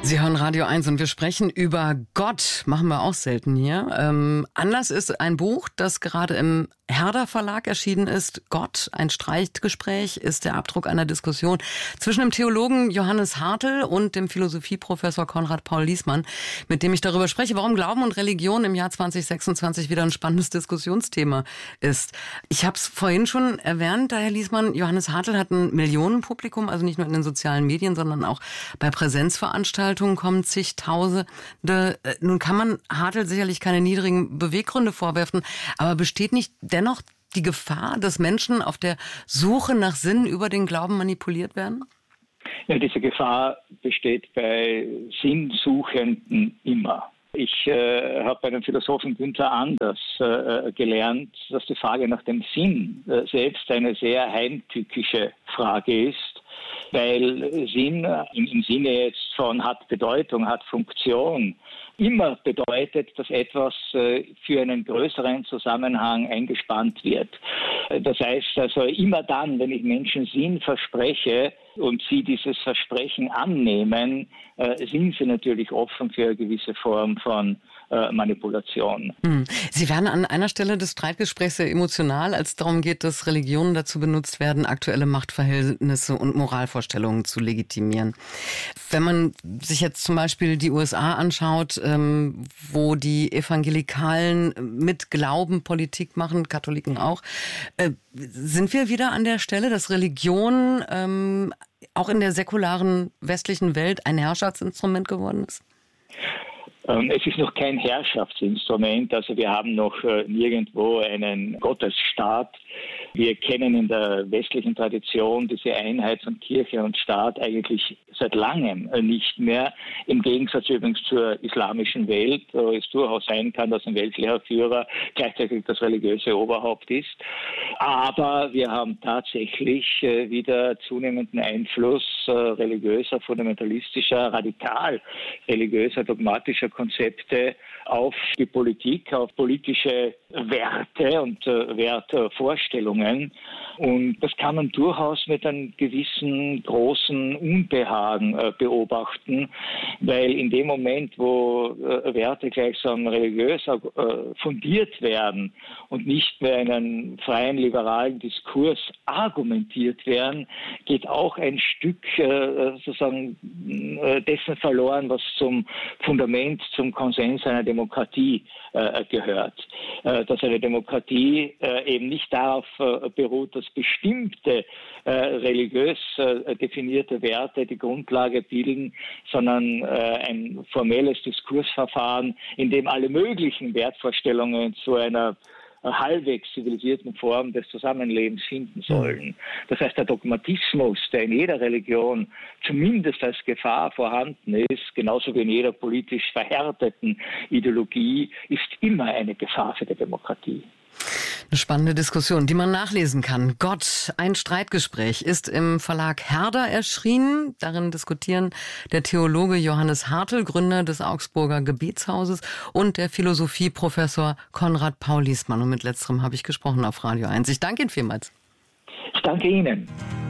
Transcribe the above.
Sie hören Radio 1 und wir sprechen über Gott. Machen wir auch selten hier. Anlass ist ein Buch, das gerade im Herder Verlag erschienen ist. Gott, ein Streitgespräch, ist der Abdruck einer Diskussion zwischen dem Theologen Johannes Hartl und dem Philosophieprofessor Konrad Paul Liessmann, mit dem ich darüber spreche, warum Glauben und Religion im Jahr 2026 wieder ein spannendes Diskussionsthema ist. Ich habe es vorhin schon erwähnt, Herr Liessmann, Johannes Hartl hat ein Millionenpublikum, also nicht nur in den sozialen Medien, sondern auch bei Präsenzveranstaltungen kommen zigtausende. Nun kann man Hartl sicherlich keine niedrigen Beweggründe vorwerfen, aber besteht nicht dennoch die Gefahr, dass Menschen auf der Suche nach Sinn über den Glauben manipuliert werden? Ja, diese Gefahr besteht bei Sinnsuchenden immer. Ich habe bei dem Philosophen Günther Anders gelernt, dass die Frage nach dem Sinn selbst eine sehr heimtückische Frage ist, weil Sinn im Sinne jetzt von hat Bedeutung, hat Funktion, immer bedeutet, dass etwas für einen größeren Zusammenhang eingespannt wird. Das heißt also, immer dann, wenn ich Menschen Sinn verspreche und sie dieses Versprechen annehmen, sind sie natürlich offen für eine gewisse Form von Manipulation. Sie werden an einer Stelle des Streitgesprächs sehr emotional, als es darum geht, dass Religionen dazu benutzt werden, aktuelle Machtverhältnisse und Moralvorstellungen zu legitimieren. Wenn man sich jetzt zum Beispiel die USA anschaut, wo die Evangelikalen mit Glauben Politik machen, Katholiken auch, sind wir wieder an der Stelle, dass Religion auch in der säkularen westlichen Welt ein Herrschaftsinstrument geworden ist? Es ist noch kein Herrschaftsinstrument, also wir haben noch nirgendwo einen Gottesstaat. Wir kennen in der westlichen Tradition diese Einheit von Kirche und Staat eigentlich seit langem nicht mehr. Im Gegensatz übrigens zur islamischen Welt, wo es durchaus sein kann, dass ein Weltlehrerführer gleichzeitig das religiöse Oberhaupt ist. Aber wir haben tatsächlich wieder zunehmenden Einfluss religiöser, fundamentalistischer, radikal religiöser, dogmatischer Konzepte auf die Politik, auf politische Werte und Wertvorstellungen. Und das kann man durchaus mit einem gewissen großen Unbehagen beobachten, weil in dem Moment, wo Werte gleichsam religiös fundiert werden und nicht mehr in einem freien liberalen Diskurs argumentiert werden, geht auch ein Stück sozusagen dessen verloren, was zum Fundament, zum Konsens einer Demokratie gehört. Dass eine Demokratie eben nicht darauf beruht, dass bestimmte religiös definierte Werte die Grundlage bilden, sondern ein formelles Diskursverfahren, in dem alle möglichen Wertvorstellungen zu einer halbwegs zivilisierten Form des Zusammenlebens finden sollen. Das heißt, der Dogmatismus, der in jeder Religion zumindest als Gefahr vorhanden ist, genauso wie in jeder politisch verhärteten Ideologie, ist immer eine Gefahr für die Demokratie. Eine spannende Diskussion, die man nachlesen kann. Gott, ein Streitgespräch, ist im Verlag Herder erschienen. Darin diskutieren der Theologe Johannes Hartl, Gründer des Augsburger Gebetshauses, und der Philosophieprofessor Konrad Paul Liessmann. Und mit letzterem habe ich gesprochen auf Radio 1. Ich danke Ihnen vielmals. Ich danke Ihnen.